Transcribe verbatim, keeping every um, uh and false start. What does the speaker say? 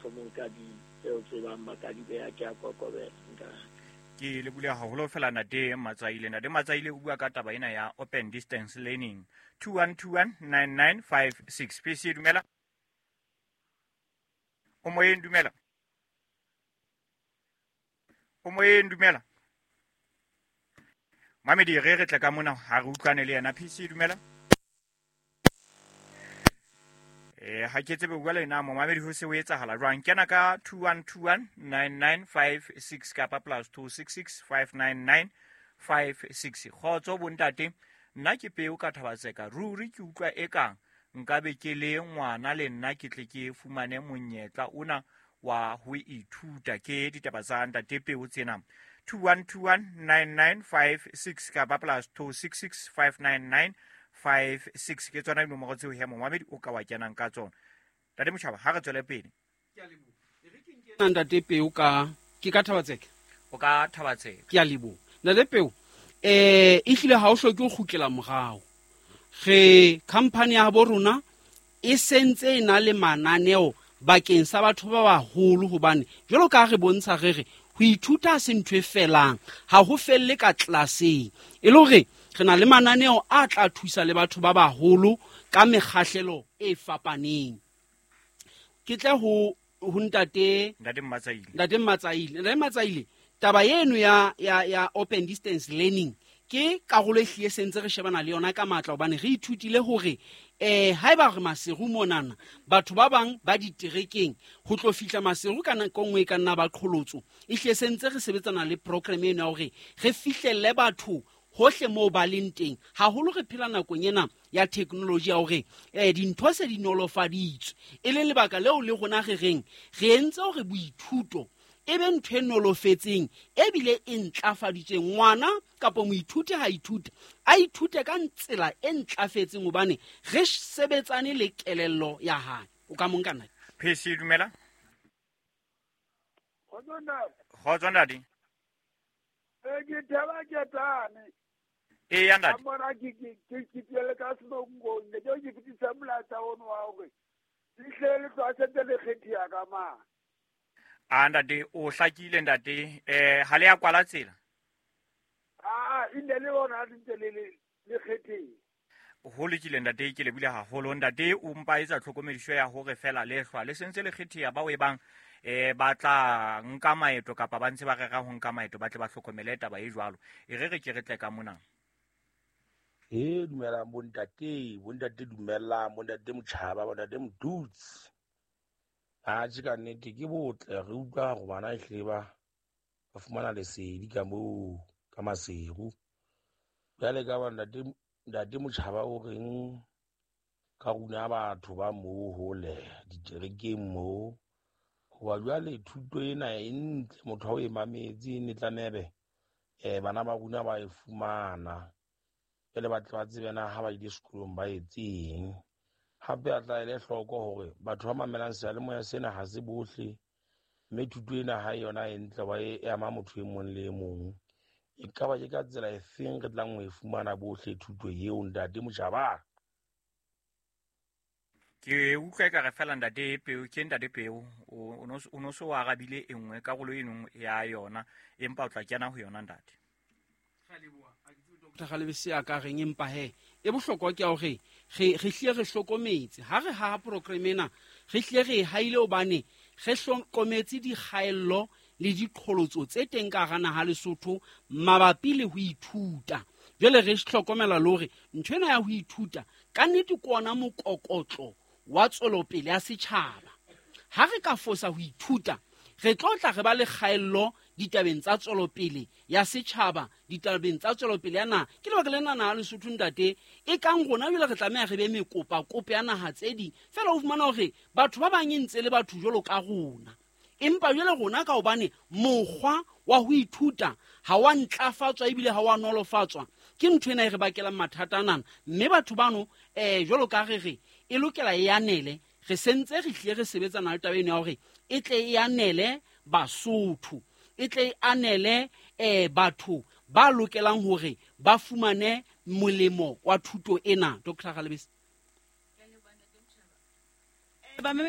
monkadi tseo tse bang makadi be a ke a kokobela nka ke le bule haholo fela Ntate Matsaile. Ntate Matsaile o bua ka taba ena ya open distance learning. two one two one nine nine five six. P C dumela. O moyeng dumela. O moyeng dumela. Mamedi re re tla ka mona ha re utlwane le yena. P C dumela. Eh ha ke tsebe bua le nna mo Mamedi ho se o etsahala jwang. Kena ka two one two one nine nine five six kapa plus two six six five nine nine five six. Khotso bontate nna ke peo ka Thabatseka ruri ke utlwa ekang nka be ke le ngwana le nna ke tle ke fumane monyetla ona wa ho ithuta ke ditaba tsa ntate peo tsena. Two one two one nine nine five six kapa plus two six six five nine nine five six ke tsona dinomoro tseo he Mohammed o ka wa kenang ka tsona. Ntate Motjhaba ha re tswele pele. Ke a leboha. E re ke nkena ntate peo ka ke ka Thabatseka. O ka Thabatseka. Ke a leboha. Ntate peo eh e hlile ha o hloke go khukela morao. Ge company ya bo rona e sentse ina le mananeo bakeng sa batho ba baholo hobane jalo ka re bontsha rere ho ithuta se ntwe felang ha ho felle ka classeng e le hore re na le mananeo a tla thusa le batho ba baholo ka mekgahlelo e fapaneng. Ke tle ho ho ntate Ntate Matsaile. Ntate Matsaile. Ntate Matsaile taba yeno ya ya ya open distance learning ke karolo e hlile sentse re shebana le yona ka matla hobane re ithutile hore eh haeba re maseru monana batho ba bang ba diterekeng ho tlo fihla maseru kana kongwe ka nna ba qholotso e hlile sentse re sebetsana le program eno ya hore re fihlelle batho hohle mo ba leng teng haholo re phela nakong ena ya technology ya hore eh dintho se di nolofaditswe e le lebaka leo le gona ge reng re entse hore boithuto ebe ntho e nolofetseng ebile e ntlafaditseng ngwana kapo moithuti ha ithuta a ithute ka tsela e ntlafetseng hobane re sebetsane le kelello ya hae o ka monka nna. P C dumela. Khotona Khotso Ntate. e ke thaba ke tane E ya Ntate. amona ke ke ke ke tele ka sebongo ne ke ke fitisa molata ono wa hore dihlele tsa sente le kgethi ya ka ma A Ntate o hlakile Ntate eh ha le ya kwala tsela. ah inde le bona dintse le le kgethi Ho lekile Ntate ke le bile haholo Ntate o mpa etsa tlhokomediso ya hore fela le hlwa le sentse le kgethi ya ba we bang eh batla nka maeto kapa ba ntse ba rera ho nka maeto ba tle ba hlokomele taba e jwalo e re re ke re tle ka mona. e dumela bontate bontate dumela bontate Motjhaba bontate Mdutsi a tshika nnete ke botle re utlwa go bana ehle ba ba fumana lesedi ka mo ka maseru jale ka ba ntate ntate Motjhaba o reng ka runa batho ba mo hole diterekeng mo wa jale thuto ena e ntle motho o e mametse ne tlamebe eh bana ba runa ba e fumana ele ba tla tsebena ha ba ile sekolong ba etseng hape a tla ile hloko hore batho ba mamelang se le moya sena ha se bohle mme thuto ena ha yona e ntle ba e ama motho e mong le e mong e ka ba ke ka tsela e feng re tlang ho e fumana bohle thuto eo ntate Motjhaba. Ke utlwa ka re fela Ntate peo ke Ntate peo o no o no so wa gabile engwe ka golo eno ya yona empa o tla kena ho yona Ntate. Dr Galebese a ka reng empa he e bohlokwa ke hore re re hlile re hlokometse ha re ha program ena re hlile re haile obane re hlokometse di kgaello le diqholotso tse teng ka gana ha Lesotho mabapi le ho ithuta jele re hlokomela le hore ntwena ya ho ithuta ka nnete kona mokokotlo wa tswelopele ya setjhaba ha re ka fosa ho ithuta re tlotla re ba le kgaello ditabeng tsa tswelopele ya setjhaba ditabeng tsa tswelopele ya naha ke lebaka le nana ha Lesotho ntate e kang rona jole re tlameha re be mekopa kope ya naha tse di fela o fumana hore batho ba bang ntse le batho jolo ka rona empa jole rona ka hobane mokgwa wa ho ithuta ha wa ntlafatswa ebile ha wa nolofatswa ke ntho ena e re bakelang mathata nana mme batho bano eh jolo ka re re e lokela e yanele re sentse re hlile re sebetsana le tabeng ya hore e tle e yanele Basotho e tle e anele eh batho ba lokelang hore ba fumane molemo wa thuto ena. Dr Galebese.